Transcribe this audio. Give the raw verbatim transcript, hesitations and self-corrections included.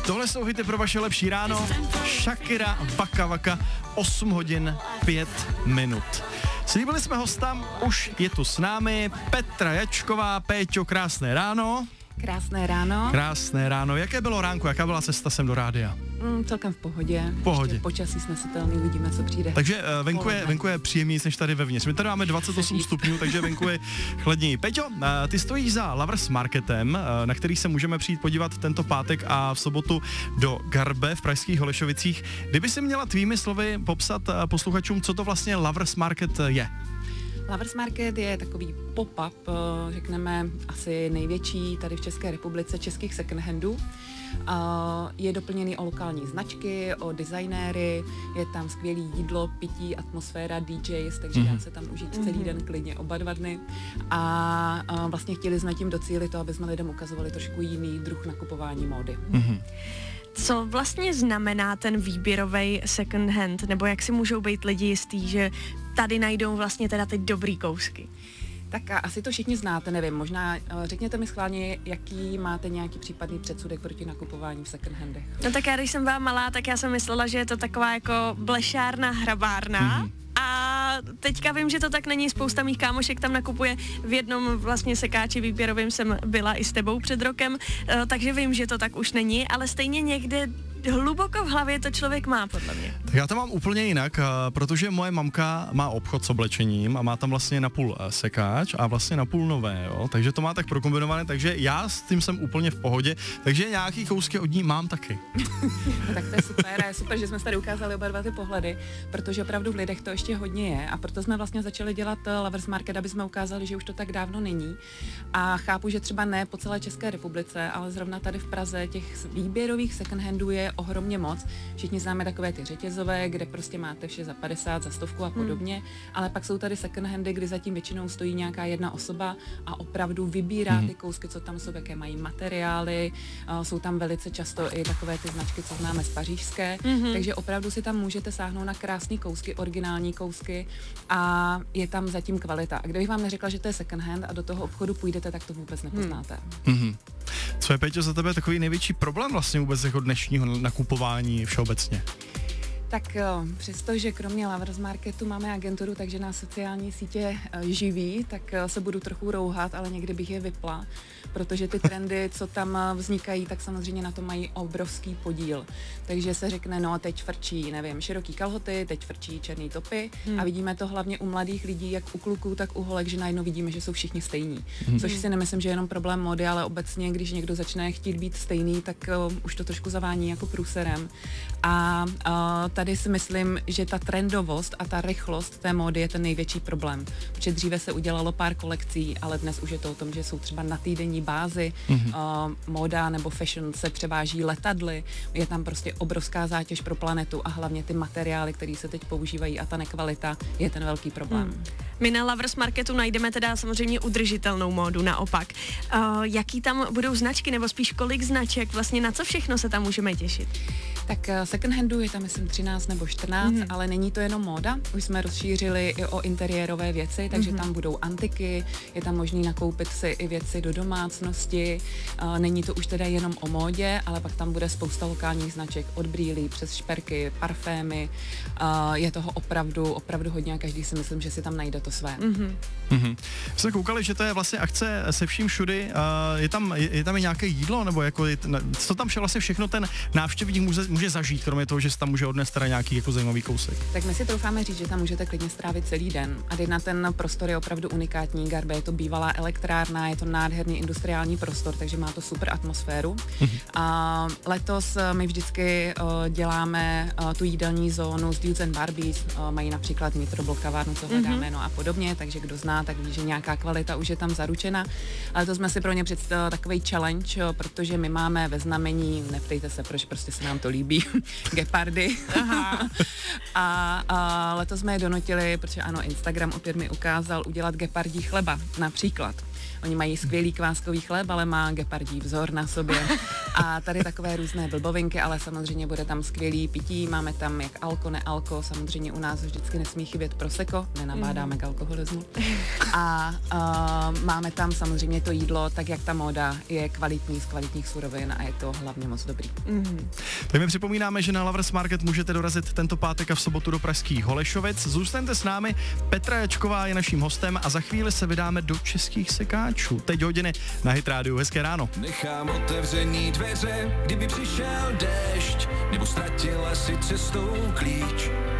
Tohle jsou hity pro vaše lepší ráno. Shakira, Waka Waka, osm hodin pět minut. Slíbili jsme hosta, už je tu s námi Petra Jačková. Péťo, krásné ráno. Krásné ráno. Krásné ráno. Jaké bylo ránko, jaká byla cesta sem do rádia? Mm, celkem v pohodě. V pohodě. Ještě počasí snesitelný, uvidíme, co přijde. Takže uh, venku, je, venku je příjemnější než tady vevnitř. My tady máme dvacet osm stupňů, takže venku je chladněji. Peťo, uh, ty stojíš za Lovers Marketem, uh, na který se můžeme přijít podívat tento pátek a v sobotu do Garbe v pražských Holešovicích. Kdyby si měla tvými slovy popsat uh, posluchačům, co to vlastně Lovers Market je? Lovers Market je takový pop-up, řekneme asi největší tady v České republice českých second-handů. Je doplněný o lokální značky, o designéry, je tam skvělé jídlo, pití, atmosféra, D Js, takže dá se tam užít celý den klidně oba dva dny. A vlastně chtěli jsme tím docílit to, aby jsme lidem ukazovali trošku jiný druh nakupování módy. Mm-hmm. Co vlastně znamená ten výběrový second hand, nebo jak si můžou být lidi jistý, že tady najdou vlastně teda ty dobrý kousky? Tak a asi to všichni znáte, nevím, možná řekněte mi schválně, jaký máte nějaký případný předsudek proti nakupování v second handech. No tak já, když jsem byla malá, tak já jsem myslela, že je to taková jako blešárna, hrabárna. Mm-hmm. A teďka vím, že to tak není, spousta mých kámošek tam nakupuje, v jednom vlastně sekáči výběrovým jsem byla i s tebou před rokem, takže vím, že to tak už není, ale stejně někde hluboko v hlavě to člověk má, podle mě. Tak já to mám úplně jinak, protože moje mamka má obchod s oblečením a má tam vlastně napůl sekáč a vlastně napůl nové, jo? Takže to má tak prokombinované, takže já s tím jsem úplně v pohodě, takže nějaký kousky od ní mám taky. No, tak to je super, je super, že jsme tady ukázali oba dva ty pohledy, protože opravdu v lidech to ještě hodně je a proto jsme vlastně začali dělat Lovers Market, aby jsme ukázali, že už to tak dávno není. A chápu, že třeba ne po celé České republice, ale zrovna tady v Praze těch výběrových second handů je ohromně moc. Všichni známe takové ty řetězové, kde prostě máte vše za padesát, za stovku a podobně, hmm. ale pak jsou tady second handy, kdy zatím většinou stojí nějaká jedna osoba a opravdu vybírá hmm. ty kousky, co tam jsou, jaké mají materiály. Uh, jsou tam velice často i takové ty značky, co známe z pařížské, hmm. takže opravdu si tam můžete sáhnout na krásné kousky, originální kousky a je tam zatím kvalita. A kdybych vám neřekla, že to je second hand a do toho obchodu půjdete, tak to vůbec nepoznáte. Hmm. Co je, Péťo, za tebe takový největší problém vlastně vůbec jako dnešního nakupování všeobecně? Tak jo, přestože kromě Lovers Marketu máme agenturu, takže nás sociální sítě živí, tak se budu trochu rouhat, ale někdy bych je vypla, protože ty trendy, co tam vznikají, tak samozřejmě na to mají obrovský podíl. Takže se řekne, no teď frčí, nevím, široký kalhoty, teď frčí černý topy hmm. a vidíme to hlavně u mladých lidí, jak u kluků, tak u holek, že najednou vidíme, že jsou všichni stejní. Hmm. Což si nemyslím, že je jenom problém mody, ale obecně, když někdo začne chtít být stejný, tak uh, už to trošku zavání jako průserem. A uh, tady si myslím, že ta trendovost a ta rychlost té módy je ten největší problém. Protože dříve se udělalo pár kolekcí, ale dnes už je to o tom, že jsou třeba na týdenní bázi. Mm-hmm. Uh, móda nebo fashion se převáží letadly. Je tam prostě obrovská zátěž pro planetu a hlavně ty materiály, které se teď používají a ta nekvalita je ten velký problém. Mm. My na Lovers Marketu najdeme teda samozřejmě udržitelnou módu, naopak. Uh, jaký tam budou značky, nebo spíš kolik značek, vlastně na co všechno se tam můžeme těšit? Tak second handu je tam myslím třináct nebo čtrnáct, mm. ale není to jenom móda. Už jsme rozšířili i o interiérové věci, takže mm. tam budou antiky, je tam možný nakoupit si i věci do domácnosti. Uh, není to už teda jenom o módě, ale pak tam bude spousta lokálních značek od brýlí přes šperky, parfémy. Uh, je toho opravdu, opravdu hodně a každý si myslím, že si tam najde to své. Mm-hmm. Mm-hmm. Jsme koukali, že to je vlastně akce se vším všudy. Uh, je tam, je, je tam i nějaké jídlo, nebo jako je, co tam vše vlastně všechno ten návštěvník může, může zažít, kromě toho, že se tam může odnést teda nějaký jako zajímavý kousek? Tak my si troufáme říct, že tam můžete klidně strávit celý den. A jedna ten prostor je opravdu unikátní. Garbe je to bývalá elektrárna, je to nádherný industriální prostor, takže má to super atmosféru. Mm-hmm. A letos my vždycky uh, děláme uh, tu jídelní zónu s Dudes and Barbies. Uh, mají například nitroblok kavárnu, co hledáme, mm-hmm. no a podobně, takže kdo zná, tak ví, že nějaká kvalita už je tam zaručena. Ale to jsme si pro ně představili takový challenge, protože my máme ve znamení, neptejte se, proč prostě se nám to líbí, gepardy. Aha. a, a letos jsme je donutili, protože ano, Instagram opět mi ukázal udělat gepardí chleba, například. Oni mají skvělý kváskový chléb, ale má gepardí vzor na sobě. A tady takové různé blbovinky, ale samozřejmě bude tam skvělý pití, máme tam jak alko, nealko, samozřejmě u nás vždycky nesmí chybět prosecco, nenabádáme mm. k alkoholismu. A uh, máme tam samozřejmě to jídlo, tak jak ta móda je kvalitní z kvalitních surovin a je to hlavně moc dobrý. Mm. Tak my připomínáme, že na Lovers Market můžete dorazit tento pátek a v sobotu do pražských Holešovic. Zůstaňte s námi, Petra Jačková je naším hostem a za chvíli se vydáme do českých sekáčů. Teď hodiny na Hit Rádiu. Hezké ráno. Nechám otevřený dveře, kdyby přišel déšť, nebo ztratila si cestou klíč.